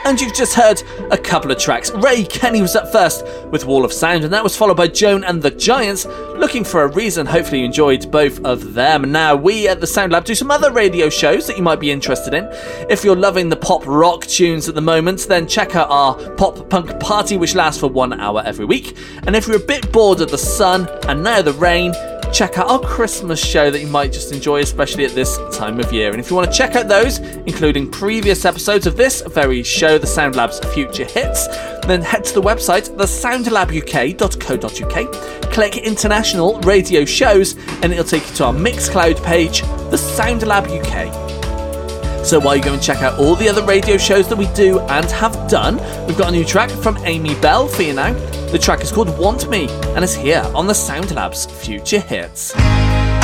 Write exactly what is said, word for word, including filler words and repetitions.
And you've just heard a couple of tracks. Ray Kenny was up first with Wall of Sound, and that was followed by Joan and the Giants, Looking for a Reason. Hopefully you enjoyed both of them. Now, we at the Sound Lab do some other radio shows that you might be interested in. If you're loving the pop rock tunes at the moment, then check out our Pop Punk Party, which lasts for one hour every week. And if you're a bit bored of the sun and now the rain, check out our Christmas show that you might just enjoy, especially at this time of year. And if you want to check out those, including previous episodes of this very show, the Sound Lab's Future Hits, then head to the website, the sound lab u k dot co dot u k, click International Radio Shows, and it'll take you to our Mixcloud page, the Sound Lab U K. So while you go and check out all the other radio shows that we do and have done, we've got a new track from Amy Bell for you now. The track is called Want Me, and it's here on the Sound Lab's Future Hits.